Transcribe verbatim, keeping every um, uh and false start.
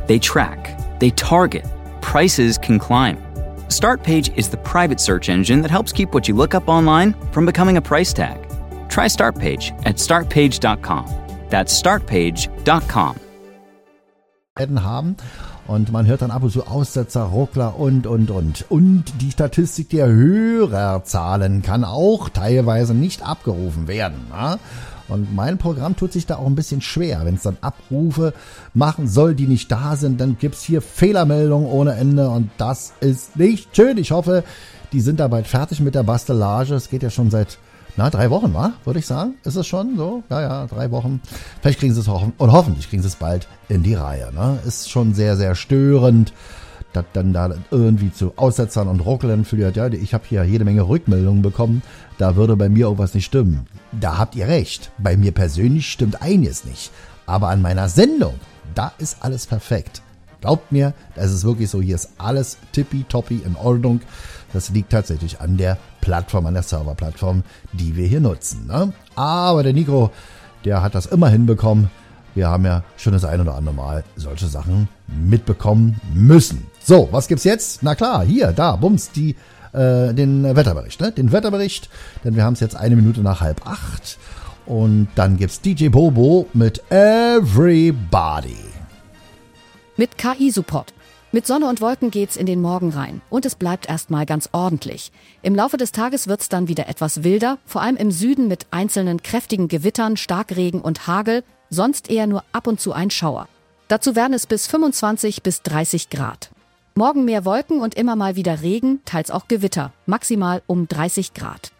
They track, they target, prices can climb. Startpage is the private search engine that helps keep what you look up online from becoming a price tag. Try Startpage at start page dot com. That's start page dot com. haben und man hört dann ab und zu Aussetzer, Ruckler und, und, und. Und die Statistik der Hörerzahlen kann auch teilweise nicht abgerufen werden. Na? Und mein Programm tut sich da auch ein bisschen schwer. Wenn es dann Abrufe machen soll, die nicht da sind, dann gibt's hier Fehlermeldungen ohne Ende und das ist nicht schön. Ich hoffe, die sind da bald fertig mit der Bastelage. Es geht ja schon seit Na, drei Wochen, wa? Würde ich sagen. Ist es schon so? Ja, ja, drei Wochen. Vielleicht kriegen sie es hoffen und hoffentlich kriegen sie es bald in die Reihe. Ne? Ist schon sehr, sehr störend, dass dann da irgendwie zu Aussetzern und Ruckeln führt. Ja, ich habe hier jede Menge Rückmeldungen bekommen. Da würde bei mir irgendwas nicht stimmen. Da habt ihr recht. Bei mir persönlich stimmt einiges nicht. Aber an meiner Sendung, da ist alles perfekt. Glaubt mir, das ist wirklich so. Hier ist alles tippitoppi in Ordnung. Das liegt tatsächlich an der Plattform, an der Serverplattform, die wir hier nutzen. Ne? Aber der Nico, der hat das immer hinbekommen. Wir haben ja schon das ein oder andere Mal solche Sachen mitbekommen müssen. So, was gibt's jetzt? Na klar, hier, da, bums, die, äh, den Wetterbericht. Ne? Den Wetterbericht, denn wir haben es jetzt eine Minute nach halb acht. Und dann gibt's D J Bobo mit Everybody. Mit K I-Support. Mit Sonne und Wolken geht's in den Morgen rein und es bleibt erstmal ganz ordentlich. Im Laufe des Tages wird's dann wieder etwas wilder, vor allem im Süden mit einzelnen kräftigen Gewittern, Starkregen und Hagel, sonst eher nur ab und zu ein Schauer. Dazu werden es bis fünfundzwanzig bis dreißig Grad. Morgen mehr Wolken und immer mal wieder Regen, teils auch Gewitter, maximal um dreißig Grad.